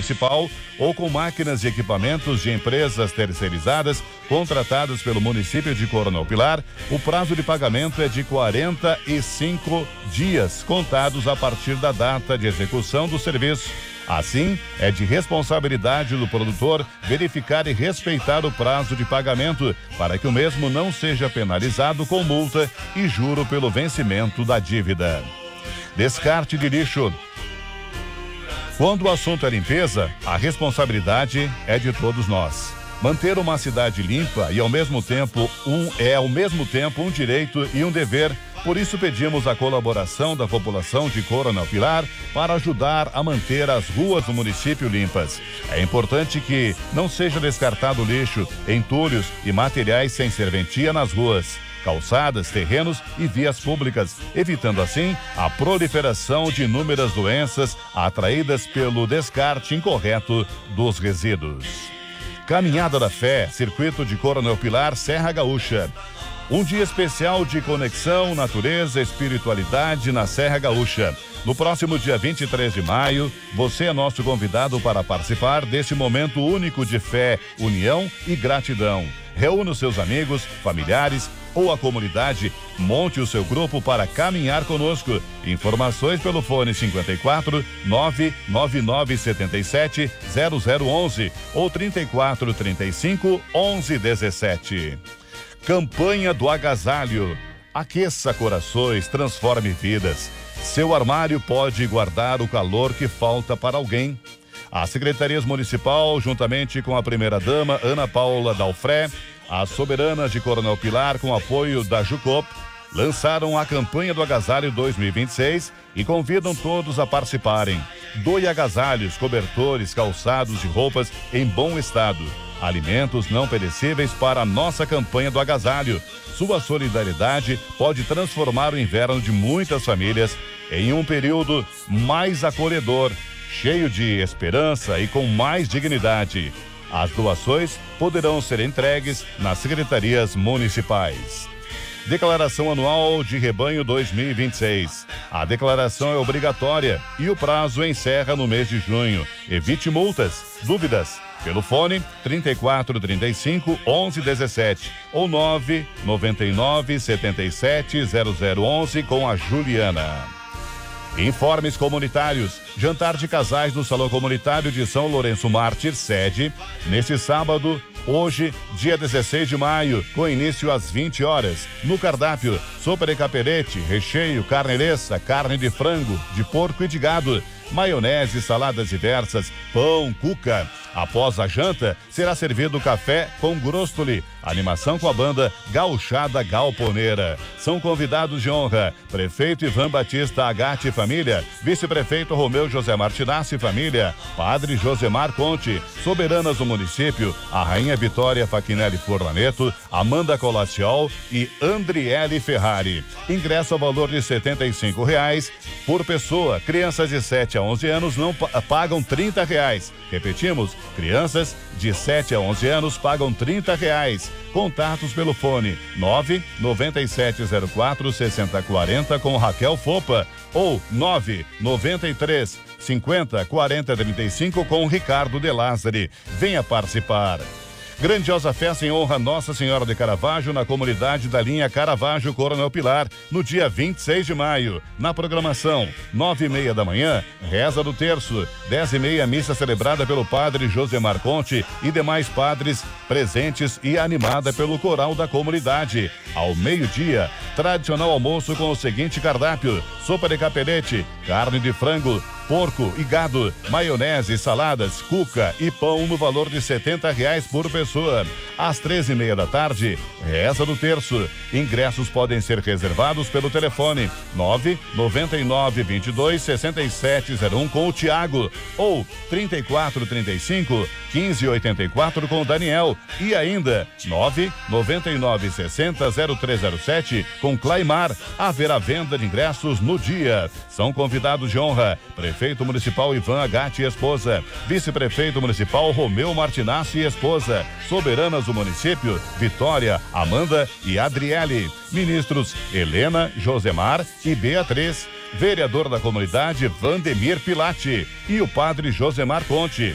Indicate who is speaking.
Speaker 1: municipal ou com máquinas e equipamentos de empresas terceirizadas contratadas pelo município de Coronel Pilar, o prazo de pagamento é de 45 dias, contados a partir da data de execução do serviço. Assim, é de responsabilidade do produtor verificar e respeitar o prazo de pagamento para que o mesmo não seja penalizado com multa e juro pelo vencimento da dívida. Descarte de lixo. Quando o assunto é limpeza, a responsabilidade é de todos nós. Manter uma cidade limpa e ao mesmo tempo um direito e um dever. Por isso pedimos a colaboração da população de Coronel Pilar para ajudar a manter as ruas do município limpas. É importante que não seja descartado lixo, entulhos e materiais sem serventia nas ruas, calçadas, terrenos e vias públicas, evitando assim a proliferação de inúmeras doenças atraídas pelo descarte incorreto dos resíduos. Caminhada da Fé, Circuito de Coronel Pilar, Serra Gaúcha. Um dia especial de conexão, natureza, espiritualidade na Serra Gaúcha. No próximo dia 23 de maio, você é nosso convidado para participar deste momento único de fé, união e gratidão. Reúna os seus amigos, familiares ou a comunidade, monte o seu grupo para caminhar conosco. Informações pelo fone 54 99977 0011 ou 34 35 11 17. Campanha do Agasalho. Aqueça corações, transforme vidas. Seu armário pode guardar o calor que falta para alguém. A Secretaria Municipal, juntamente com a primeira-dama Ana Paula Dalfré, as soberanas de Coronel Pilar, com apoio da Jucop, lançaram a campanha do Agasalho 2026 e convidam todos a participarem. Doe agasalhos, cobertores, calçados e roupas em bom estado. Alimentos não perecíveis para a nossa campanha do agasalho. Sua solidariedade pode transformar o inverno de muitas famílias em um período mais acolhedor, cheio de esperança e com mais dignidade. As doações poderão ser entregues nas secretarias municipais. Declaração Anual de Rebanho 2026. A declaração é obrigatória e o prazo encerra no mês de junho. Evite multas. Dúvidas? Pelo fone 34 35 11 17 ou 999 77 0011 com a Juliana. Informes comunitários. Jantar de casais no Salão Comunitário de São Lourenço Mártir, sede, neste sábado, hoje, dia 16 de maio, com início às 20 horas. No cardápio, sopa de caperete, recheio, carne lessa, carne de frango, de porco e de gado, maionese, saladas diversas, pão, cuca. Após a janta, será servido café com grostoli. Animação com a banda Gauchada Galponeira. São convidados de honra prefeito Ivan Batista Agatti e família, vice-prefeito Romeu José Martinassi e família, padre Josemar Conte, soberanas do município, a rainha Vitória Fachinelli Forlaneto, Amanda Colaciol e Andriele Ferrari. Ingresso ao valor de R$75 por pessoa. Crianças de 7 a 11 anos não pagam R$30. Repetimos, crianças de 7 a 11 anos pagam R$30. Contatos pelo fone 99704 6040 com Raquel Fopa ou 993 50 40 35 com Ricardo De Lázari. Venha participar. Grandiosa festa em honra a Nossa Senhora de Caravaggio na comunidade da linha Caravaggio Coronel Pilar, no dia 26 de maio. Na programação, 9h30 da manhã, reza do terço, 10h30, missa celebrada pelo padre Josemar Conte e demais padres presentes e animada pelo coral da comunidade. Ao meio-dia, tradicional almoço com o seguinte cardápio: sopa de capelete, carne de frango, porco e gado, maionese, saladas, cuca e pão no valor de R$70 por pessoa. Às 13h30 da tarde, reza do terço. Ingressos podem ser reservados pelo telefone 999 22 6701 com o Tiago ou 34 35 15 84 com o Daniel e ainda 999 60 0307 com Claimar. Haverá venda de ingressos no dia. São convidados de honra prefeito municipal Ivan Agatti e esposa, vice-prefeito municipal Romeu Martinassi e esposa, soberanas do município Vitória, Amanda e Adriele, ministros Helena, Josemar e Beatriz, vereador da comunidade Vandemir Pilati e o padre Josemar Conte.